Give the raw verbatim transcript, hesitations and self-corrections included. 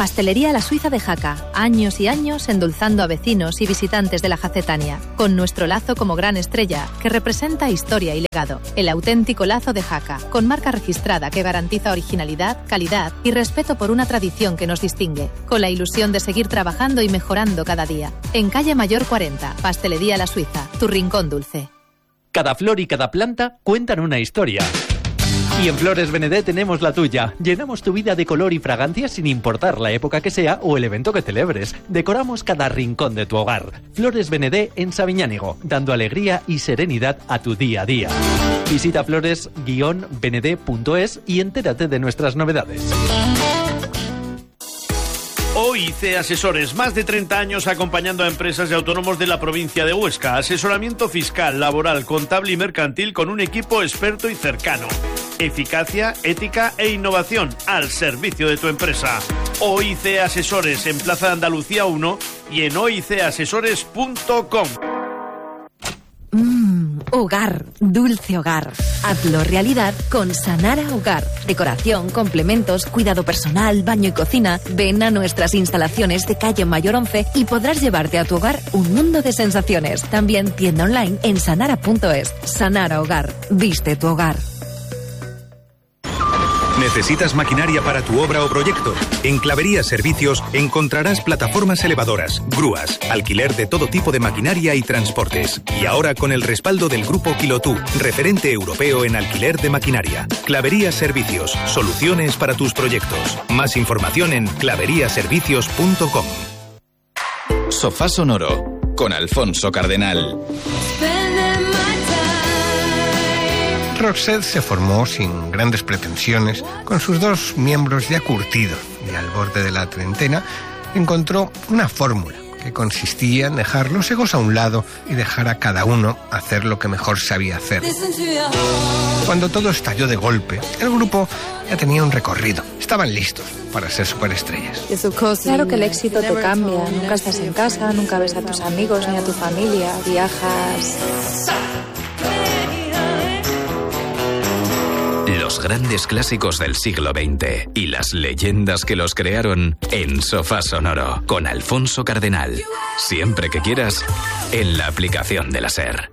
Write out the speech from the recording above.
Pastelería La Suiza de Jaca. Años y años endulzando a vecinos y visitantes de la Jacetania, con nuestro lazo como gran estrella, que representa historia y legado. El auténtico lazo de Jaca, con marca registrada que garantiza originalidad, calidad y respeto por una tradición que nos distingue, con la ilusión de seguir trabajando y mejorando cada día. En calle Mayor cuarenta, Pastelería La Suiza, tu rincón dulce. Cada flor y cada planta cuentan una historia. Y en Flores Benedé tenemos la tuya. Llenamos tu vida de color y fragancia sin importar la época que sea o el evento que celebres. Decoramos cada rincón de tu hogar. Flores Benedé en Sabiñánigo, dando alegría y serenidad a tu día a día. Visita flores guion benedé punto es y entérate de nuestras novedades. O I C Asesores, más de treinta años acompañando a empresas y autónomos de la provincia de Huesca. Asesoramiento fiscal, laboral, contable y mercantil con un equipo experto y cercano. Eficacia, ética e innovación al servicio de tu empresa. O I C Asesores en Plaza de Andalucía uno y en o i c asesores punto com. Mmm, hogar, dulce hogar. Hazlo realidad con Sanara Hogar. Decoración, complementos, cuidado personal, baño y cocina. Ven a nuestras instalaciones de calle Mayor once y podrás llevarte a tu hogar un mundo de sensaciones. También tienda online en sanara punto es. Sanara Hogar, viste tu hogar. ¿Necesitas maquinaria para tu obra o proyecto? En Clavería Servicios encontrarás plataformas elevadoras, grúas, alquiler de todo tipo de maquinaria y transportes. Y ahora con el respaldo del Grupo Quilotú, referente europeo en alquiler de maquinaria. Clavería Servicios, soluciones para tus proyectos. Más información en clavería servicios punto com. Sofá Sonoro, con Alfonso Cardenal. Roxette se formó sin grandes pretensiones, con sus dos miembros ya curtidos y al borde de la treintena, encontró una fórmula que consistía en dejar los egos a un lado y dejar a cada uno hacer lo que mejor sabía hacer. Cuando todo estalló de golpe, el grupo ya tenía un recorrido. Estaban listos para ser superestrellas. Claro que el éxito te cambia. Nunca estás en casa, nunca ves a tus amigos ni a tu familia. Viajas... Los grandes clásicos del siglo veinte y las leyendas que los crearon en Sofá Sonoro con Alfonso Cardenal. Siempre que quieras, en la aplicación de la SER.